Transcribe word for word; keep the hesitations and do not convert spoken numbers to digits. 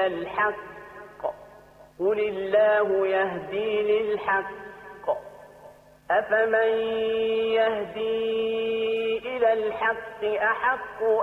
إلى الحق قل الله يهدي للحق أفمن يهدي إلى الحق أحق